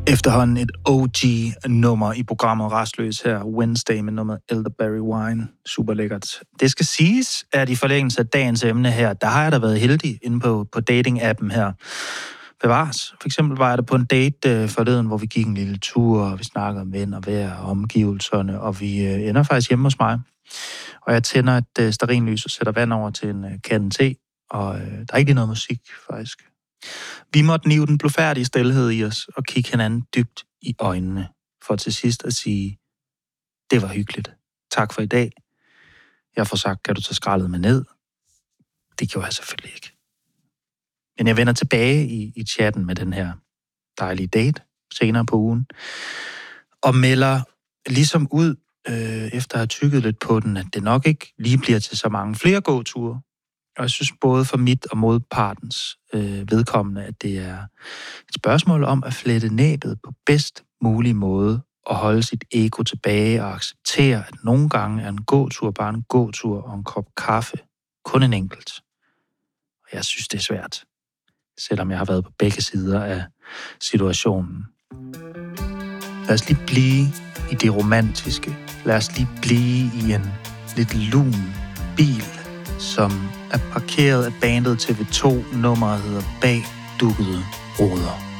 Efterhånden et OG-nummer i programmet Rastløs her, Wednesday med nummeret Elderberry Wine. Super lækkert. Det skal siges, at i forlængelse af dagens emne her, der har jeg da været heldig inde på dating-appen her. Bevares. For eksempel var jeg der på en date forleden, hvor vi gik en lille tur, og vi snakkede om vind og vejr og omgivelserne, og vi ender faktisk hjemme hos mig. Og jeg tænder et stearinlys og sætter vand over til en kande te, og der er ikke noget musik, faktisk. Vi måtte nive den blufærdige stilhed i os og kigge hinanden dybt i øjnene, for til sidst at sige, det var hyggeligt. Tak for i dag. Jeg får sagt, kan du tage skraldet med ned? Det gjorde jeg selvfølgelig ikke. Men jeg vender tilbage i chatten med den her dejlige date senere på ugen, og melder ligesom ud, efter at have tykket lidt på den, at det nok ikke lige bliver til så mange flere gåture. Og jeg synes både for mit og modpartens vedkommende, at det er et spørgsmål om at flette næbet på bedst mulig måde og holde sit ego tilbage og acceptere, at nogle gange er en gåtur bare en gåtur og en kop kaffe. Kun en enkelt. Og jeg synes, det er svært. Selvom jeg har været på begge sider af situationen. Lad os lige blive i det romantiske. Lad os lige blive i en lidt lun bil, som er parkeret af bandet TV2. Nummeret hedder Bag dukkede ruder.